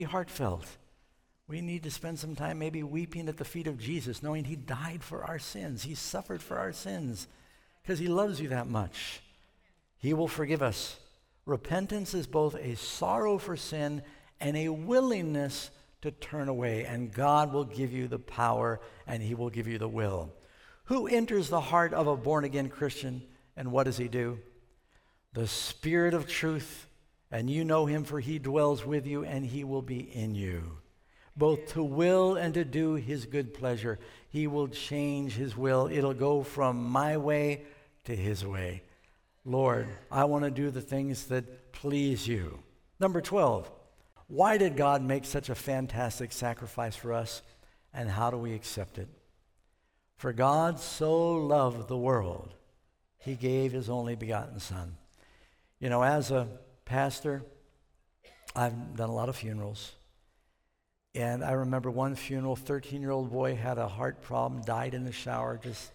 heartfelt. We need to spend some time maybe weeping at the feet of Jesus, knowing he died for our sins. He suffered for our sins because he loves you that much. He will forgive us. Repentance is both a sorrow for sin and a willingness to turn away, and God will give you the power and he will give you the will. Who enters the heart of a born-again Christian, and what does he do? The Spirit of truth, and you know him, for he dwells with you and he will be in you, both to will and to do his good pleasure. He will change his will. It'll go from my way to his way. Lord, I want to do the things that please you. Number 12, why did God make such a fantastic sacrifice for us, and how do we accept it? For God so loved the world, he gave his only begotten Son. You know, as a pastor, I've done a lot of funerals. And I remember one funeral, 13-year-old boy had a heart problem, died in the shower,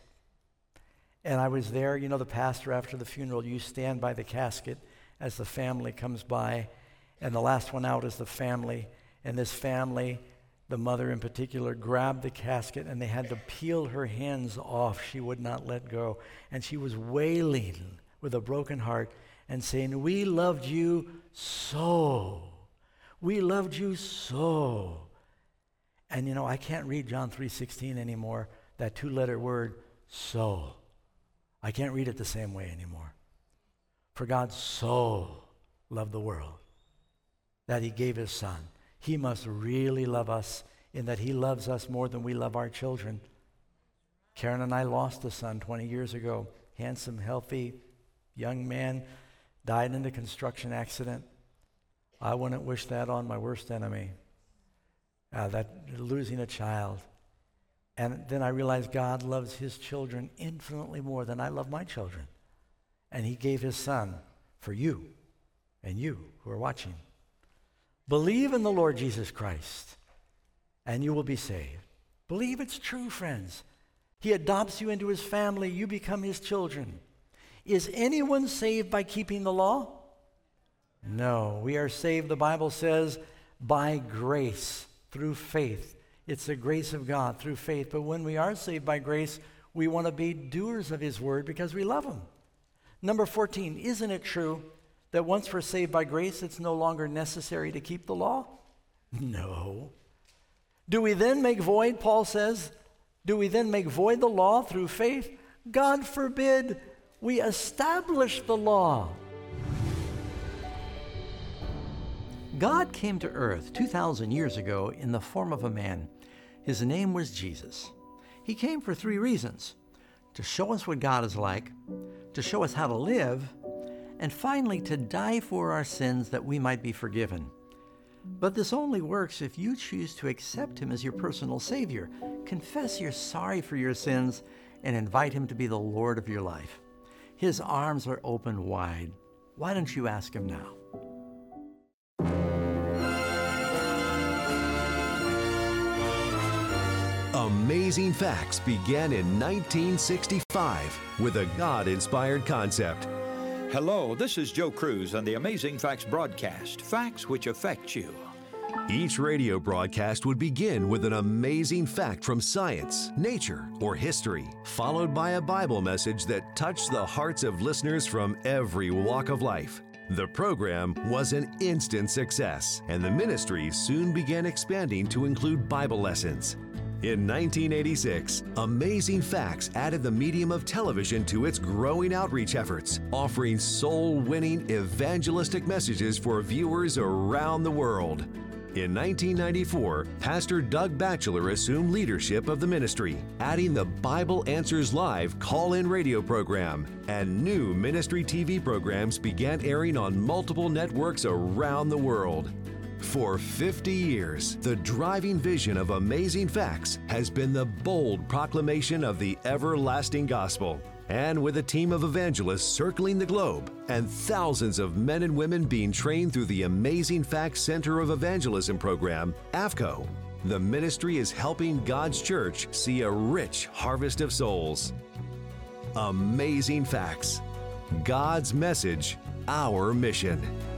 and I was there. You know, the pastor after the funeral, you stand by the casket as the family comes by, and the last one out is the family. And this family, the mother in particular, grabbed the casket and they had to peel her hands off. She would not let go. And she was wailing with a broken heart and saying, "We loved you so. We loved you so." And you know, I can't read John 3:16 anymore, that two-letter word, so. I can't read it the same way anymore. For God so loved the world that he gave his Son. He must really love us in that he loves us more than we love our children. Karen and I lost a son 20 years ago. Handsome, healthy, young man, died in a construction accident. I wouldn't wish that on my worst enemy, that losing a child. And then I realized God loves his children infinitely more than I love my children. And he gave his Son for you and you who are watching. Believe in the Lord Jesus Christ and you will be saved. Believe it's true, friends. He adopts you into his family. You become his children. Is anyone saved by keeping the law? No. We are saved, the Bible says, by grace, through faith. It's the grace of God through faith. But when we are saved by grace, we want to be doers of his word because we love him. Number 14, isn't it true that once we're saved by grace, it's no longer necessary to keep the law? No. Do we then make void, Paul says, do we then make void the law through faith? God forbid. We establish the law. God came to earth 2,000 years ago in the form of a man. His name was Jesus. He came for 3 reasons: to show us what God is like, to show us how to live, and finally to die for our sins that we might be forgiven. But this only works if you choose to accept him as your personal Savior, confess you're sorry for your sins, and invite him to be the Lord of your life. His arms are open wide. Why don't you ask him now? Amazing Facts began in 1965 with a God-inspired concept. Hello, this is Joe Cruz on the Amazing Facts broadcast, facts which affect you. Each radio broadcast would begin with an amazing fact from science, nature, or history, followed by a Bible message that touched the hearts of listeners from every walk of life. The program was an instant success, and the ministry soon began expanding to include Bible lessons. In 1986, Amazing Facts added the medium of television to its growing outreach efforts, offering soul-winning evangelistic messages for viewers around the world. In 1994, Pastor Doug Batchelor assumed leadership of the ministry, adding the Bible Answers Live call-in radio program, and new ministry TV programs began airing on multiple networks around the world. For 50 years, the driving vision of Amazing Facts has been the bold proclamation of the everlasting gospel. And with a team of evangelists circling the globe and thousands of men and women being trained through the Amazing Facts Center of Evangelism program, AFCO, the ministry is helping God's church see a rich harvest of souls. Amazing Facts. God's message, our mission.